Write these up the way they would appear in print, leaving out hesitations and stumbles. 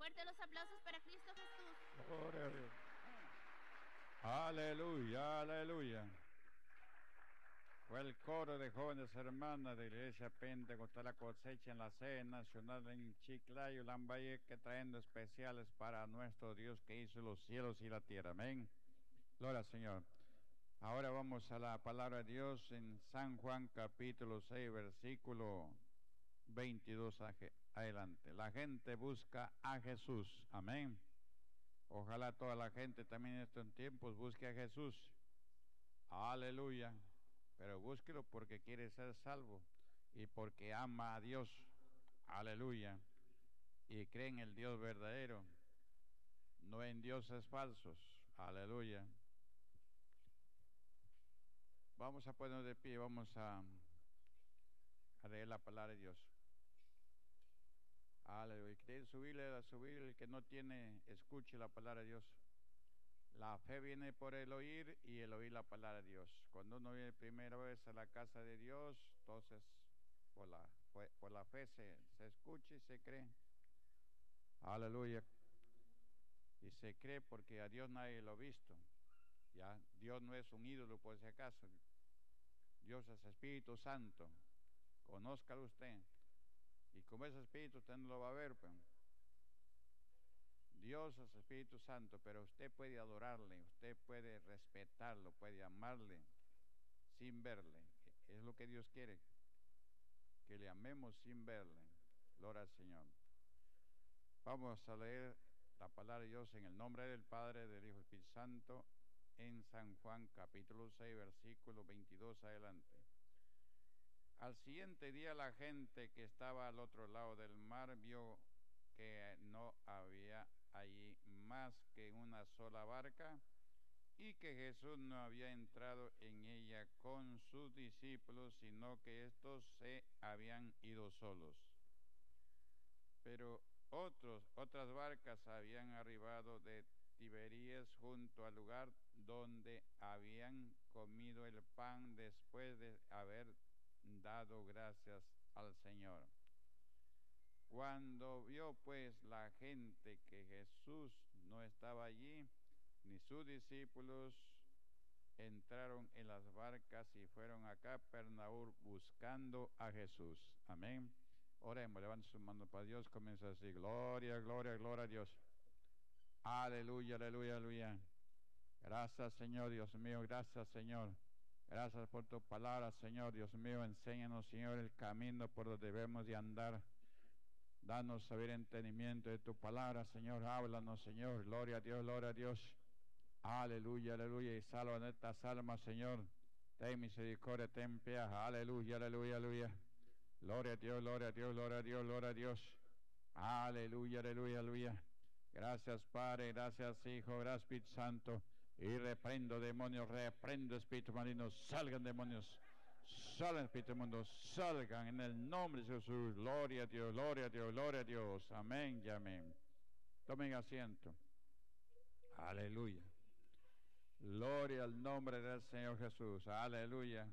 Fuerte los aplausos para Cristo Jesús. Gloria a Dios. Aleluya, aleluya. Fue el coro de jóvenes hermanas de la Iglesia Pentecostal La Cosecha en la sede nacional en Chiclayo, Lambayeque, trayendo especiales para nuestro Dios que hizo los cielos y la tierra. Amén. Gloria al Señor. Ahora vamos a la palabra de Dios en San Juan capítulo 6, versículo 22 adelante. La gente busca a Jesús. Amén. Ojalá toda la gente también en estos tiempos busque a Jesús. Aleluya. Pero búsquelo porque quiere ser salvo y porque ama a Dios. Aleluya. Y cree en el Dios verdadero, no en dioses falsos. Aleluya. Vamos a ponernos de pie, vamos a leer la palabra de Dios. Aleluya. Quiere subir el que no tiene, escuche la palabra de Dios. La fe viene por el oír y el oír la palabra de Dios. Cuando uno viene primera vez a la casa de Dios, entonces por la fe se escucha y se cree. Aleluya. Y se cree porque a Dios nadie lo ha visto. Ya, Dios no es un ídolo por si acaso. Dios es Espíritu Santo. Conózcalo usted. Y como es Espíritu, usted no lo va a ver, pues. Dios es Espíritu Santo, pero usted puede adorarle, usted puede respetarlo, puede amarle sin verle. Es lo que Dios quiere, que le amemos sin verle. Gloria al Señor. Vamos a leer la palabra de Dios en el nombre del Padre, del Hijo y del Espíritu Santo, en San Juan capítulo 6, versículo 22 adelante. Al siguiente día la gente que estaba al otro lado del mar vio que no había allí más que una sola barca y que Jesús no había entrado en ella con sus discípulos, sino que estos se habían ido solos. Pero otras barcas habían arribado de Tiberías junto al lugar donde habían comido el pan después de haber dado gracias al Señor. Cuando vio pues la gente que Jesús no estaba allí, ni sus discípulos, entraron en las barcas y fueron a Capernaum buscando a Jesús. Amén. Oremos, levante su mano para Dios, comienza así. Gloria, gloria, gloria a Dios. Aleluya, aleluya, aleluya. Gracias, Señor, Dios mío, gracias, Señor. Gracias por tu palabra, Señor, Dios mío. Enséñanos, Señor, el camino por donde debemos de andar. Danos saber entendimiento de tu palabra, Señor. Háblanos, Señor. Gloria a Dios, gloria a Dios. Aleluya, aleluya. Y salva nuestras almas, Señor. Ten misericordia, ten piedad. Aleluya, aleluya, aleluya. Gloria a Dios, gloria a Dios, gloria a Dios, gloria a Dios. Aleluya, aleluya, aleluya. Gracias, Padre, gracias, Hijo, gracias, Espíritu Santo. Y reprendo demonios, reprendo espíritus malignos, salgan demonios, salgan espíritus mundos, salgan en el nombre de Jesús. Gloria a Dios, gloria a Dios, gloria a Dios. Amén y amén. Tomen asiento. Aleluya. Gloria al nombre del Señor Jesús. Aleluya.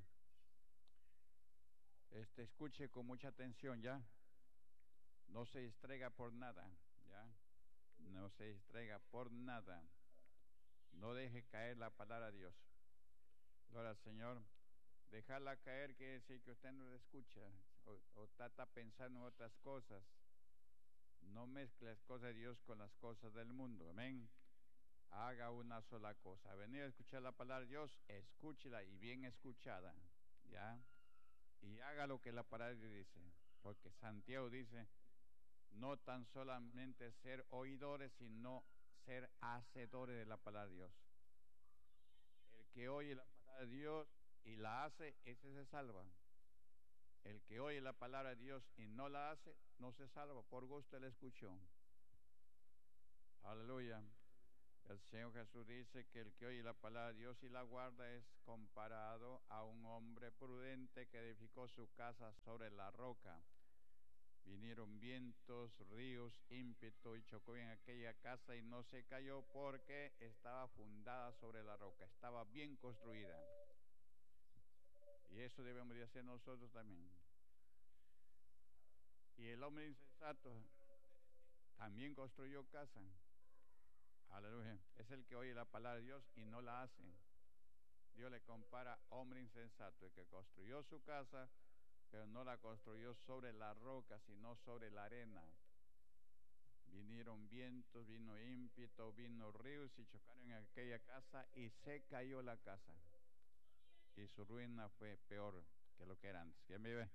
Escuche con mucha atención, ¿ya? No se distraiga por nada, ¿ya? No se distraiga por nada. No deje caer la palabra de Dios. Gloria al Señor. Dejarla caer quiere decir que usted no la escucha o está pensando en otras cosas. No mezcle las cosas de Dios con las cosas del mundo. Amén. Haga una sola cosa. Venir a escuchar la palabra de Dios, escúchela y bien escuchada. ¿Ya? Y haga lo que la palabra de Dios dice. Porque Santiago dice, no tan solamente ser oidores, sino ser hacedores de la palabra de Dios. El que oye la palabra de Dios y la hace, ese se salva. El que oye la palabra de Dios y no la hace, no se salva. Por gusto la escuchó. Aleluya. El Señor Jesús dice que el que oye la palabra de Dios y la guarda es comparado a un hombre prudente que edificó su casa sobre la roca. Vinieron vientos, ríos, ímpetu y chocó en aquella casa y no se cayó porque estaba fundada sobre la roca, estaba bien construida. Y eso debemos de hacer nosotros también. Y el hombre insensato también construyó casa. Aleluya. Es el que oye la palabra de Dios y no la hace. Dios le compara hombre insensato, el que construyó su casa, pero no la construyó sobre la roca, sino sobre la arena. Vinieron vientos, vino ímpetu, vino ríos y chocaron en aquella casa y se cayó la casa. Y su ruina fue peor que lo que era antes. ¿Quién me ve?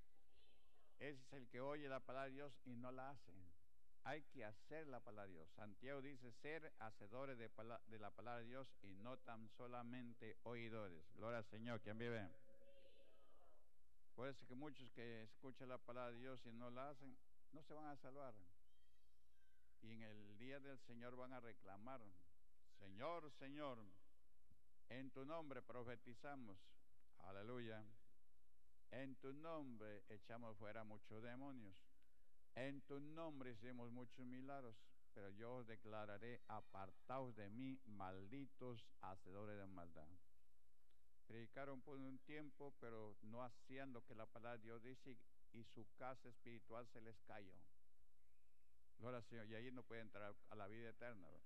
Ese es el que oye la palabra de Dios y no la hace. Hay que hacer la palabra de Dios. Santiago dice ser hacedores de la palabra de Dios y no tan solamente oidores. Gloria al Señor. ¿Quién vive? Puede ser que muchos que escuchan la palabra de Dios y no la hacen, no se van a salvar. Y en el día del Señor van a reclamar: Señor, Señor, en tu nombre profetizamos. Aleluya. En tu nombre echamos fuera muchos demonios. En tu nombre hicimos muchos milagros. Pero yo os declararé: apartaos de mí, malditos hacedores de maldad. Predicaron por un tiempo, pero no hacían lo que la palabra de Dios dice, y su casa espiritual se les cayó. Gloria al Señor. Y ahí no puede entrar a la vida eterna, ¿verdad?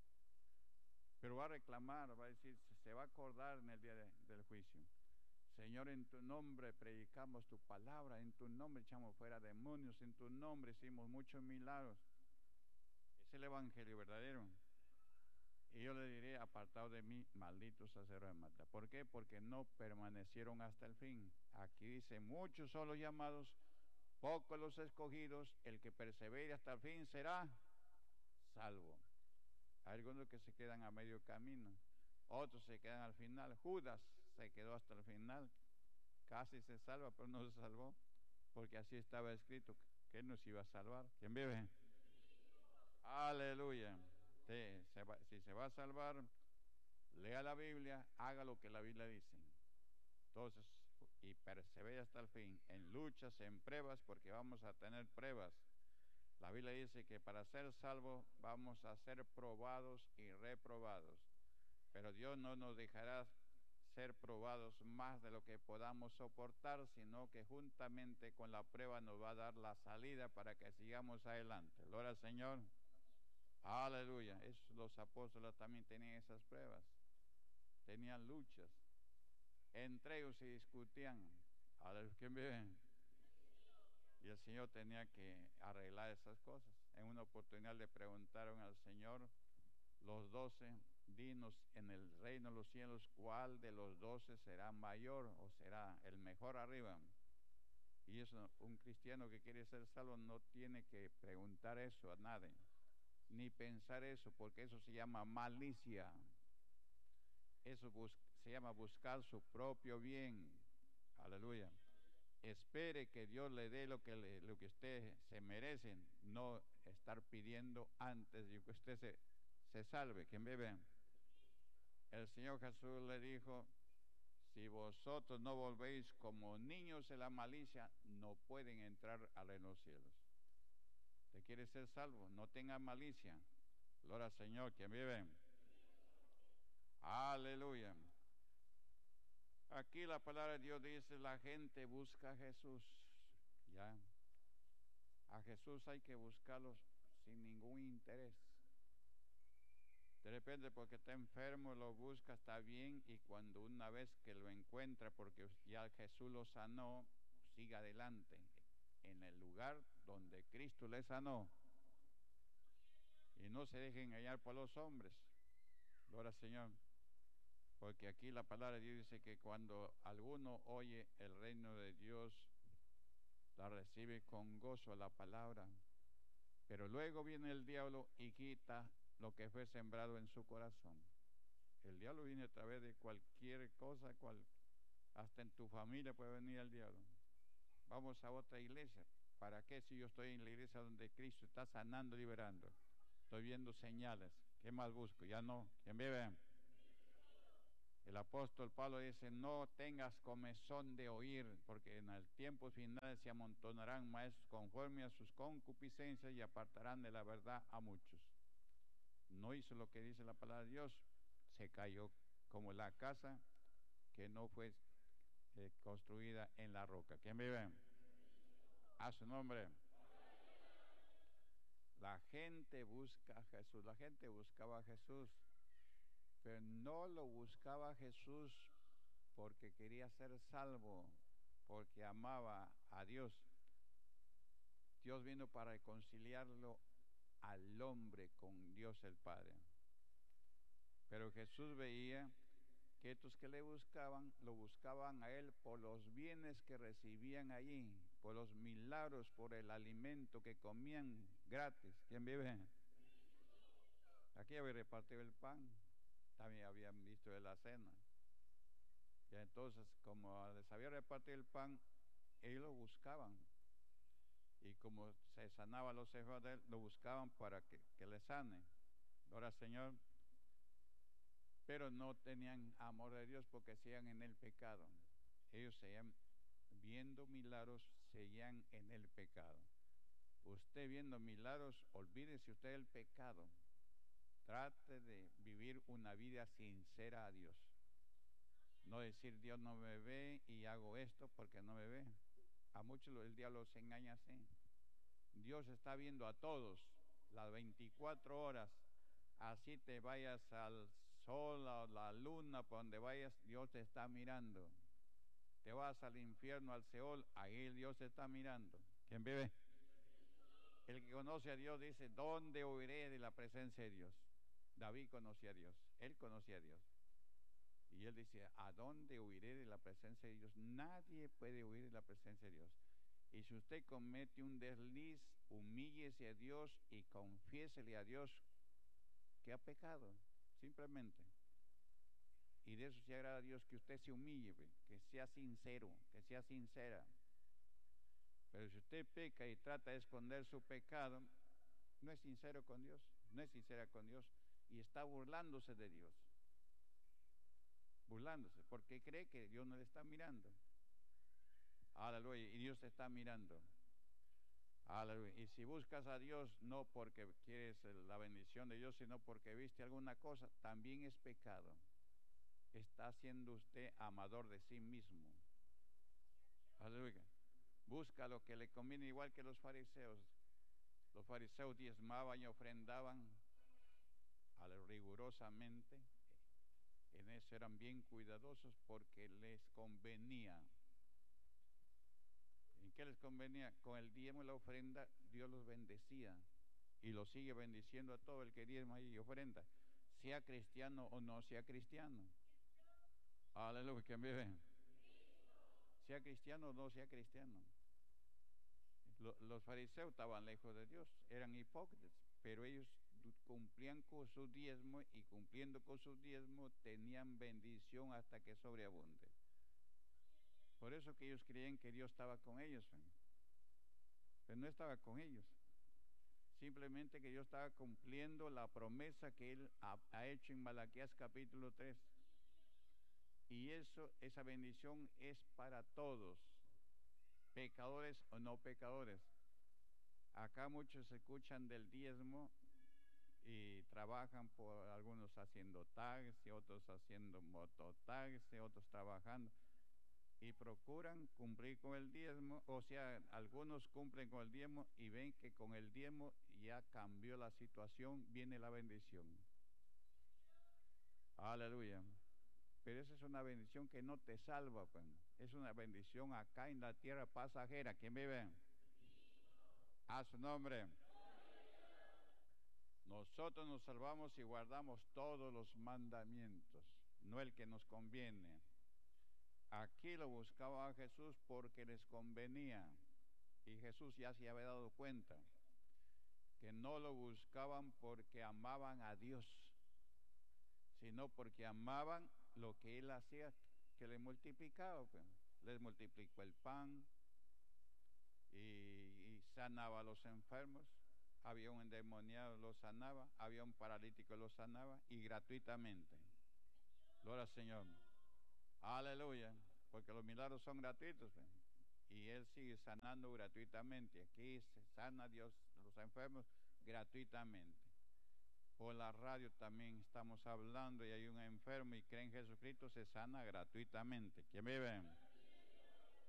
Pero va a reclamar, va a decir, se va a acordar en el día del juicio. Señor, en tu nombre predicamos tu palabra, en tu nombre echamos fuera demonios, en tu nombre hicimos muchos milagros. Es el evangelio verdadero. Y yo le diré: apartados de mí, malditos hacedores de maldad. ¿Por qué? Porque no permanecieron hasta el fin. Aquí dice: muchos son los llamados, pocos los escogidos. El que persevere hasta el fin será salvo. Hay algunos que se quedan a medio camino, otros se quedan al final. Judas se quedó hasta el final, casi se salva, pero no se salvó, porque así estaba escrito que él nos iba a salvar. ¿Quién vive? Aleluya. Si se va a salvar, lea la Biblia, haga lo que la Biblia dice. Entonces, y persevere hasta el fin, en luchas, en pruebas, porque vamos a tener pruebas. La Biblia dice que para ser salvos vamos a ser probados y reprobados. Pero Dios no nos dejará ser probados más de lo que podamos soportar, sino que juntamente con la prueba nos va a dar la salida para que sigamos adelante. Gloria al Señor. Aleluya. Los apóstoles también tenían esas pruebas, tenían luchas, entre ellos se discutían. Aleluya. ¿Quién vive? Y el Señor tenía que arreglar esas cosas. En una oportunidad le preguntaron al Señor, los 12, dinos en el reino de los cielos, ¿cuál de los 12 será mayor o será el mejor arriba? Y eso, un cristiano que quiere ser salvo no tiene que preguntar eso a nadie, ni pensar eso, porque eso se llama malicia. Eso se llama buscar su propio bien. Aleluya. Espere que Dios le dé lo que usted se merece, no estar pidiendo antes de que usted se salve. ¿Quién bebe? El Señor Jesús le dijo: si vosotros no volvéis como niños en la malicia, no pueden entrar al reino de los cielos. ¿Usted quiere ser salvo? No tenga malicia. Gloria al Señor. ¿Quién vive? Aleluya. Aquí la palabra de Dios dice: la gente busca a Jesús. Ya. A Jesús hay que buscarlo sin ningún interés. De repente, porque está enfermo, lo busca, está bien, y cuando una vez que lo encuentra, porque ya Jesús lo sanó, siga adelante en el lugar donde Cristo le sanó. Y no se deje engañar por los hombres. Gloria al Señor. Porque aquí la palabra de Dios dice que cuando alguno oye el reino de Dios, la recibe con gozo la palabra. Pero luego viene el diablo y quita lo que fue sembrado en su corazón. El diablo viene a través de cualquier cosa, hasta en tu familia puede venir el diablo. Vamos a otra iglesia. ¿Para qué si yo estoy en la iglesia donde Cristo está sanando, liberando? Estoy viendo señales. ¿Qué más busco? Ya no. ¿Quién vive? El apóstol Pablo dice: no tengas comezón de oír, porque en el tiempo final se amontonarán maestros conforme a sus concupiscencias y apartarán de la verdad a muchos. No hizo lo que dice la palabra de Dios, se cayó como la casa que no fue construida en la roca. ¿Quién vive? A su nombre. La gente busca a Jesús, la gente buscaba a Jesús, pero no lo buscaba a Jesús porque quería ser salvo, porque amaba a Dios. Dios vino para reconciliarlo al hombre con Dios el Padre. Pero Jesús veía que estos que le buscaban, lo buscaban a Él por los bienes que recibían allí, por los milagros, por el alimento que comían gratis. ¿Quién vive? Aquí había repartido el pan, también habían visto de la cena. Y entonces, como les había repartido el pan, ellos lo buscaban. Y como se sanaba los hijos de él, lo buscaban para que le sane. Ahora, Señor, pero no tenían amor de Dios porque seguían en el pecado. Ellos seguían viendo milagros, seguían en el pecado. Usted viendo milagros, olvídese usted del pecado. Trate de vivir una vida sincera a Dios. No decir Dios no me ve y hago esto porque no me ve. A muchos el diablo los engaña así. Dios está viendo a todos las 24 horas. Así te vayas al sol, a la luna, por donde vayas, Dios te está mirando. Te vas al infierno, al Seol, ahí Dios te está mirando. ¿Quién vive? El que conoce a Dios dice, ¿dónde huiré de la presencia de Dios? David conocía a Dios, él conocía a Dios. Y él dice, ¿a dónde huiré de la presencia de Dios? Nadie puede huir de la presencia de Dios. Y si usted comete un desliz, humíllese a Dios y confiésele a Dios que ha pecado, simplemente. Y de eso se agrada a Dios, que usted se humille, que sea sincero, que sea sincera. Pero si usted peca y trata de esconder su pecado, no es sincero con Dios, no es sincera con Dios y está burlándose de Dios. Burlándose, porque cree que Dios no le está mirando. Aleluya, y Dios te está mirando. Aleluya. Y si buscas a Dios no porque quieres la bendición de Dios, sino porque viste alguna cosa, también es pecado. Está siendo usted amador de sí mismo. Aleluya. Busca lo que le conviene, igual que los fariseos. Los fariseos diezmaban y ofrendaban rigurosamente. En eso eran bien cuidadosos porque les convenía. ¿En qué les convenía? Con el diezmo y la ofrenda Dios los bendecía y los sigue bendiciendo a todo el que diezma y ofrenda, sea cristiano o no sea cristiano. Aleluya, que me ven. Sea cristiano o no sea cristiano. Los fariseos estaban lejos de Dios, eran hipócritas, pero ellos cumplían con su diezmo y cumpliendo con su diezmo tenían bendición hasta que sobreabunde. Por eso que ellos creían que Dios estaba con ellos, pero no estaba con ellos. Simplemente que Dios estaba cumpliendo la promesa que Él ha hecho en Malaquías capítulo 3. Y esa bendición es para todos, pecadores o no pecadores. Acá muchos escuchan del diezmo y trabajan por algunos haciendo taxi, otros haciendo mototaxi, otros trabajando y procuran cumplir con el diezmo, o sea, algunos cumplen con el diezmo y ven que con el diezmo ya cambió la situación, viene la bendición. Aleluya. Pero esa es una bendición que no te salva, pues. Es una bendición acá en la tierra pasajera. ¿Quién vive? A su nombre. Nosotros nos salvamos y guardamos todos los mandamientos, no el que nos conviene. Aquí lo buscaba a Jesús porque les convenía. Y Jesús ya se había dado cuenta que no lo buscaban porque amaban a Dios, sino porque amaban lo que Él hacía, que le multiplicaba, pues. Les multiplicó el pan y sanaba a los enfermos. Había un endemoniado, lo sanaba. Había un paralítico, lo sanaba y gratuitamente. Gloria al Señor. Aleluya. Porque los milagros son gratuitos, pues. Y Él sigue sanando gratuitamente. Aquí se sana a Dios los enfermos gratuitamente. Por la radio también estamos hablando y hay un enfermo y cree en Jesucristo, se sana gratuitamente. ¿Quién vive?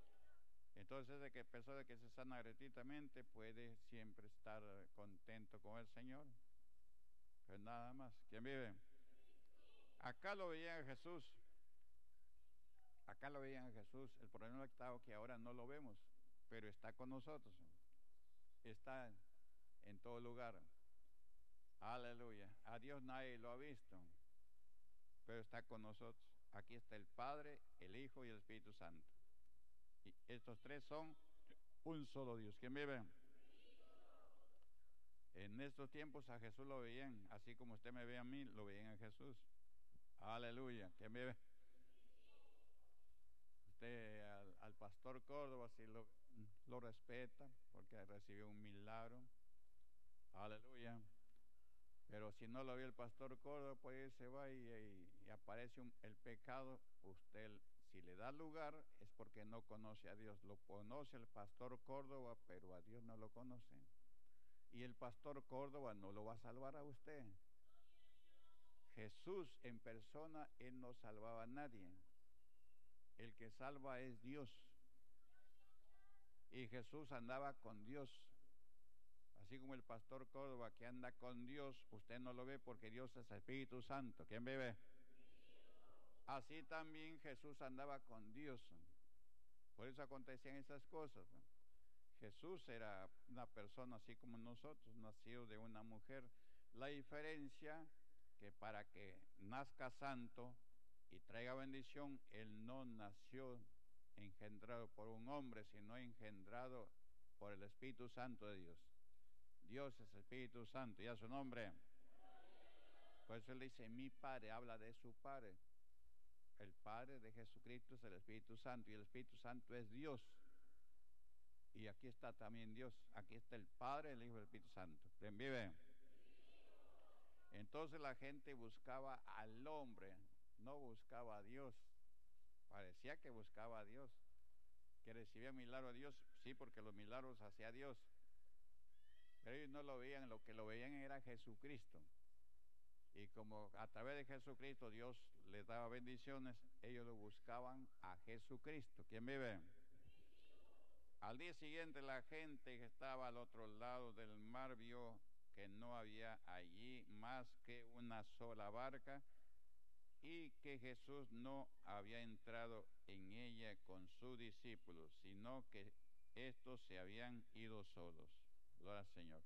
Entonces, de que persona que se sana gratuitamente puede siempre estar contento con no el Señor. Pues nada más. ¿Quién vive? Acá lo veían a Jesús. Acá lo veían a Jesús. El problema está que ahora no lo vemos, pero está con nosotros. Está en todo lugar. Aleluya. A Dios nadie lo ha visto, pero está con nosotros. Aquí está el Padre, el Hijo y el Espíritu Santo. Y estos tres son un solo Dios. ¿Quién vive? En estos tiempos a Jesús lo veían, así como usted me ve a mí, lo veían a Jesús. Aleluya. ¿Quién vive? Usted al pastor Córdoba si lo respeta porque recibió un milagro. Aleluya. Pero si no lo vio el pastor Córdoba, pues se va y aparece el pecado. Usted, si le da lugar, es porque no conoce a Dios. Lo conoce el pastor Córdoba, pero a Dios no lo conoce. Y el pastor Córdoba no lo va a salvar a usted. Jesús en persona, Él no salvaba a nadie. El que salva es Dios. Y Jesús andaba con Dios. Así como el pastor Córdoba que anda con Dios, usted no lo ve porque Dios es Espíritu Santo. ¿Quién vive? Así también Jesús andaba con Dios. Por eso acontecían esas cosas. Jesús era una persona así como nosotros, nacido de una mujer. La diferencia que para que nazca santo y traiga bendición, Él no nació engendrado por un hombre, sino engendrado por el Espíritu Santo de Dios. Dios es Espíritu Santo, y a su nombre. Por eso Él dice, mi Padre, habla de su Padre. El Padre de Jesucristo es el Espíritu Santo, y el Espíritu Santo es Dios. Y aquí está también Dios, aquí está el Padre, el Hijo y el Espíritu Santo. ¿Quién vive? Entonces la gente buscaba al hombre, no buscaba a Dios. Parecía que buscaba a Dios, que recibía milagros a Dios, sí, porque los milagros hacía Dios. Pero ellos no lo veían, lo que lo veían era Jesucristo. Y como a través de Jesucristo Dios les daba bendiciones, ellos lo buscaban a Jesucristo. ¿Quién vive? Al día siguiente la gente que estaba al otro lado del mar vio que no había allí más que una sola barca y que Jesús no había entrado en ella con sus discípulos, sino que estos se habían ido solos. Gloria al Señor.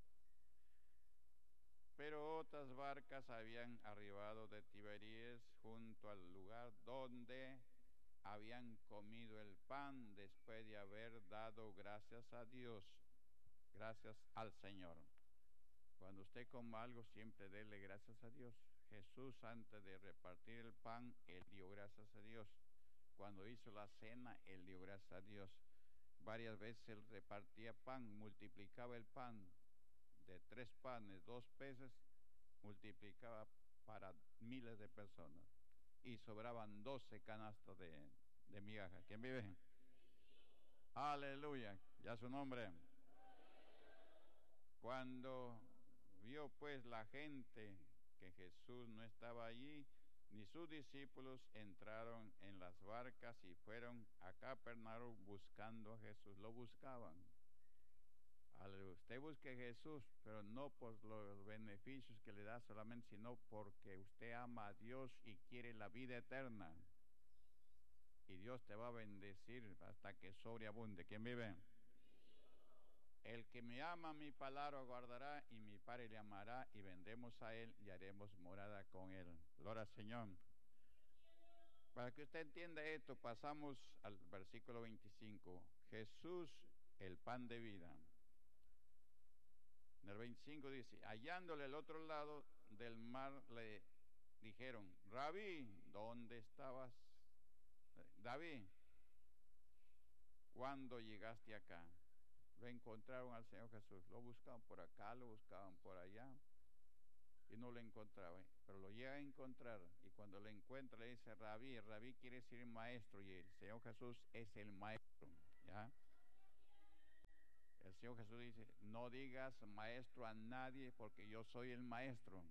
Pero otras barcas habían arribado de Tiberíades junto al lugar donde habían comido el pan después de haber dado gracias a Dios, gracias al Señor. Cuando usted coma algo, siempre dele gracias a Dios. Jesús, antes de repartir el pan, Él dio gracias a Dios. Cuando hizo la cena, Él dio gracias a Dios. Varias veces Él repartía pan, multiplicaba el pan de 3 panes, 2 peces, multiplicaba para miles de personas. Y sobraban 12 canastos de migajas. ¿Quién vive? Aleluya, ya su nombre. Cuando vio pues la gente que Jesús no estaba allí, ni sus discípulos, entraron en las barcas y fueron a Capernaum buscando a Jesús. Lo buscaban. Aleluya. Usted busque a Jesús, pero no por los beneficios que le da solamente, sino porque usted ama a Dios y quiere la vida eterna. Y Dios te va a bendecir hasta que sobreabunde. ¿Quién vive? El que me ama, mi palabra guardará, y mi Padre le amará, y vendremos a él y haremos morada con él. Gloria al Señor. Para que usted entienda esto, pasamos al versículo 25. Jesús, el pan de vida. En el 25 dice, hallándole al otro lado del mar, le dijeron, Rabí, ¿dónde estabas? David, ¿cuándo llegaste acá? Lo encontraron al Señor Jesús, lo buscaban por acá, lo buscaban por allá y no lo encontraban, pero lo llega a encontrar, y cuando lo encuentra le dice Rabí. Rabí quiere decir maestro, y el Señor Jesús es el maestro, ¿ya? El Señor Jesús dice, no digas maestro a nadie porque yo soy el maestro.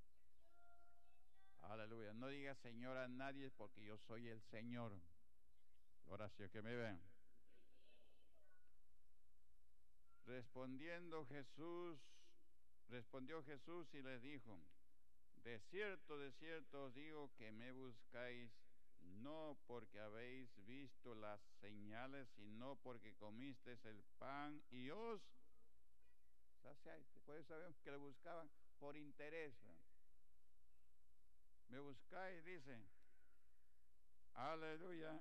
Aleluya. No digas Señor a nadie porque yo soy el Señor. Oración que me ven. Respondiendo Respondió Jesús y les dijo: de cierto os digo que me buscáis, no porque habéis visto las señales, sino porque comisteis el pan y os saciaste. Por eso sabemos que le buscaban por interés. Me buscáis, dice. Aleluya.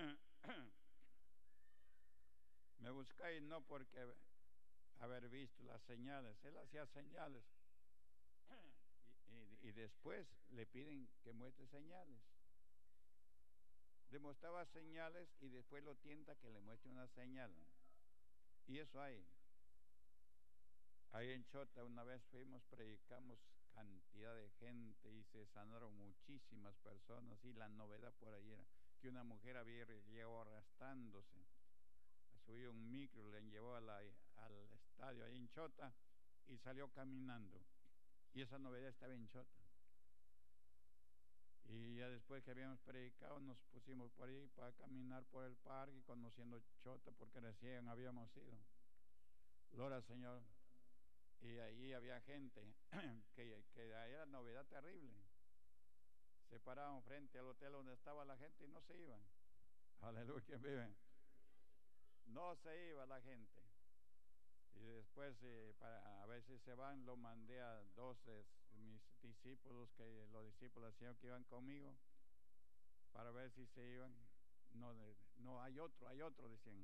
Me buscáis no porque haber visto las señales. Él hacía señales. Y después le piden que muestre señales. Le mostraba señales y después lo tienta que le muestre una señal. Y eso hay. Ahí en Chota una vez fuimos, predicamos cantidad de gente y se sanaron muchísimas personas. Y la novedad por ahí era que una mujer había llegado arrastrándose. Subió un micro, le llevó al estadio ahí en Chota y salió caminando. Y esa novedad estaba en Chota. Y ya después que habíamos predicado nos pusimos por ahí para caminar por el parque conociendo Chota porque recién habíamos ido. Gloria al Señor. Y ahí había gente que era novedad terrible. Se paraban frente al hotel donde estaba la gente y no se iban. Aleluya, que viven. No se iba la gente. Y después, para a ver si se van, lo mandé a 12 mis discípulos, que los discípulos decían que iban conmigo, para ver si se iban. No, hay otro, decían.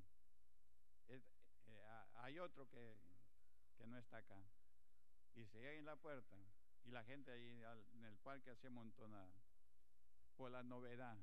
Hay otro que no está acá. Y se llega en la puerta, y la gente ahí en el parque hacía montonada, por la novedad.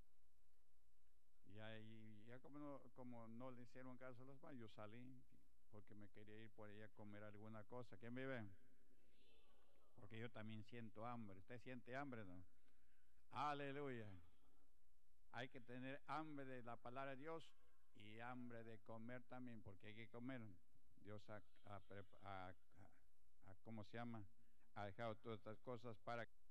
Y ahí, ya como no le hicieron caso a los padres, yo salí, porque me quería ir por ahí a comer alguna cosa. ¿Quién me ve? Porque yo también siento hambre. ¿Usted siente hambre, no? Aleluya. Hay que tener hambre de la palabra de Dios y hambre de comer también, porque hay que comer. Dios ¿cómo se llama? Ha dejado todas estas cosas para